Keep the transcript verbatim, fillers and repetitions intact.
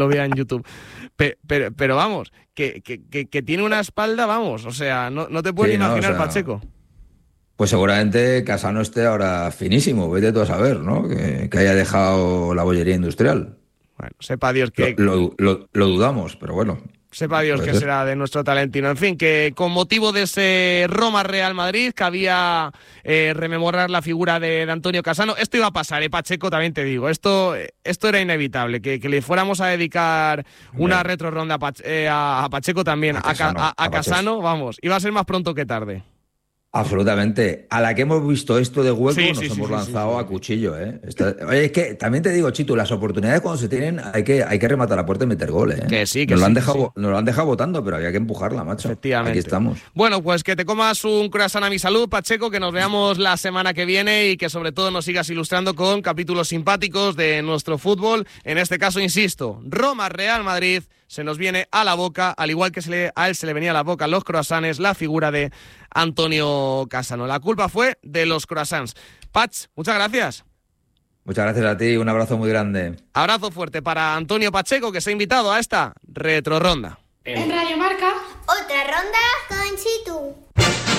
lo vea en YouTube. Pero, pero, pero vamos, que, que, que, que tiene una espalda, vamos, o sea, no, no te puedes Sí, no, imaginar, o sea, Pacheco. pues seguramente Casano esté ahora finísimo, vete tú a saber, ¿no? Que, que haya dejado la bollería industrial. Bueno, sepa Dios Lo, que... lo, lo, lo dudamos, pero bueno, Sepa Dios puede que ser. será de nuestro talentino. En fin, que con motivo de ese Roma-Real Madrid cabía eh, rememorar la figura de, de Antonio Casano. Esto iba a pasar, eh, Pacheco, también te digo. Esto, esto era inevitable, que, que le fuéramos a dedicar una Hombre, retro ronda a, Pach- eh, a, a Pacheco también, a a, Ca- Casano, a, a a Paches. Casano, vamos, iba a ser más pronto que tarde. Absolutamente. A la que hemos visto esto de hueco, Sí, sí, nos sí, hemos sí, sí, sí, lanzado a sí. cuchillo, ¿eh? Esta- Oye, es que también te digo, Chitu, las oportunidades cuando se tienen hay que, hay que rematar la puerta y meter goles, ¿eh? Que sí, que Nos lo han sí, que dejado, sí. nos lo han dejado votando, pero había que empujarla, macho. Aquí Efectivamente. estamos. Bueno, pues que te comas un croissant a mi salud, Pacheco, que nos veamos la semana que viene y que sobre todo nos sigas ilustrando con capítulos simpáticos de nuestro fútbol. En este caso, insisto, Roma-Real Madrid se nos viene a la boca, al igual que se le, a él se le venía a la boca los croissants, la figura de Antonio Casano. La culpa fue de los croissants. Pach, muchas gracias. Muchas gracias a ti, un abrazo muy grande. Abrazo fuerte para Antonio Pacheco, que se ha invitado a esta retroronda. En Radio Marca, Otra ronda con Chitu.